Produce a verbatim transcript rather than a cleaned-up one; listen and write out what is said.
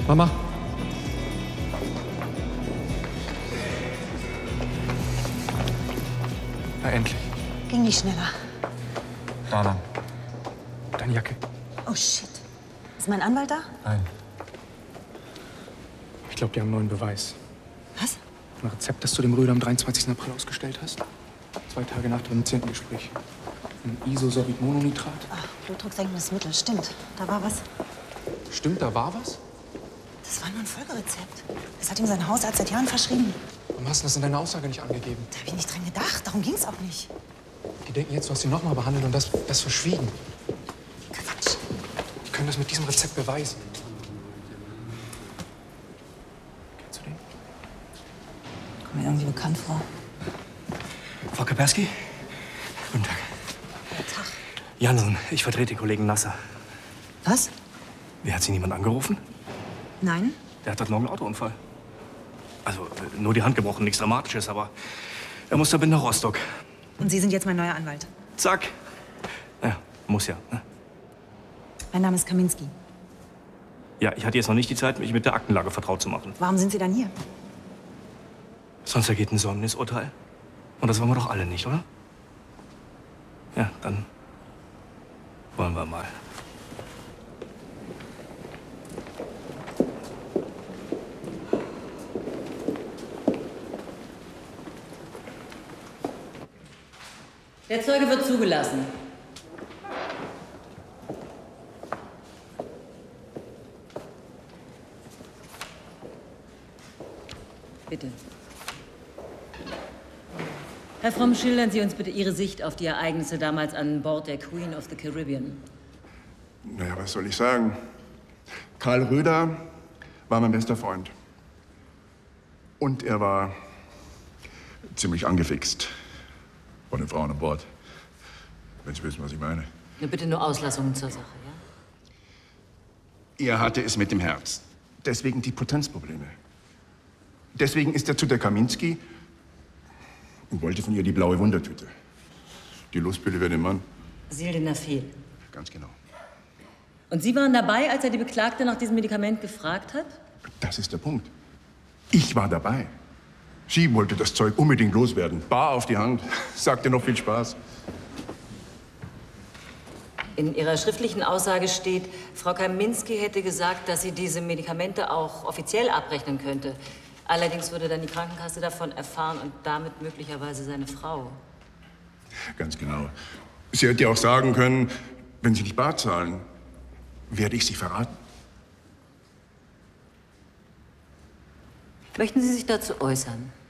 Mama. Na, endlich. Ging nicht schneller. Dana. Deine Jacke. Oh, shit. Ist mein Anwalt da? Nein. Ich glaube, die haben einen neuen Beweis. Was? Ein Rezept, das du dem Röder am dreiundzwanzigsten April ausgestellt hast. Zwei Tage nach dem zehnten Gespräch. Ein Isosorbitmononitrat. Ach, blutdrucksenkendes Mittel. Stimmt. Da war was. Stimmt, da war was? Das war nur ein Folgerezept. Das hat ihm sein Hausarzt seit Jahren verschrieben. Warum hast du das in deiner Aussage nicht angegeben? Da habe ich nicht dran gedacht. Darum ging's auch nicht. Die denken jetzt, du hast ihn noch mal behandelt und das, das verschwiegen. Quatsch. Die können das mit diesem Rezept beweisen. Kennst du den? Kommt mir irgendwie bekannt vor. Frau Kapersky? Guten Tag. Guten Tag. Jansen, ich vertrete den Kollegen Nasser. Was? Wer hat Sie niemand angerufen? Nein? Der hat heute Morgen einen Autounfall. Also, äh, nur die Hand gebrochen, nichts Dramatisches, aber er muss damit nach Rostock. Und Sie sind jetzt mein neuer Anwalt. Zack. Ja, muss ja. Ne? Mein Name ist Kaminski. Ja, ich hatte jetzt noch nicht die Zeit, mich mit der Aktenlage vertraut zu machen. Warum sind Sie dann hier? Sonst ergeht ein Säumnisurteil. Und das wollen wir doch alle nicht, oder? Ja, dann wollen wir mal. Der Zeuge wird zugelassen. Bitte. Herr Fromm, schildern Sie uns bitte Ihre Sicht auf die Ereignisse damals an Bord der Queen of the Caribbean. Naja, was soll ich sagen? Karl Röder war mein bester Freund. Und er war ziemlich angefixt von den Frauen an Bord. Wenn Sie wissen, was ich meine. Nur bitte nur Auslassungen zur Sache, ja? Er hatte es mit dem Herz. Deswegen die Potenzprobleme. Deswegen ist er zu der Kaminski und wollte von ihr die blaue Wundertüte. Die Lustpille für den Mann. Sildenafil. Ganz genau. Und Sie waren dabei, als er die Beklagte nach diesem Medikament gefragt hat? Das ist der Punkt. Ich war dabei. Sie wollte das Zeug unbedingt loswerden. Bar auf die Hand. Sagte noch viel Spaß. In Ihrer schriftlichen Aussage steht, Frau Kaminski hätte gesagt, dass sie diese Medikamente auch offiziell abrechnen könnte. Allerdings würde dann die Krankenkasse davon erfahren und damit möglicherweise seine Frau. Ganz genau. Sie hätte ja auch sagen können, wenn Sie nicht bar zahlen, werde ich Sie verraten. Möchten Sie sich dazu äußern?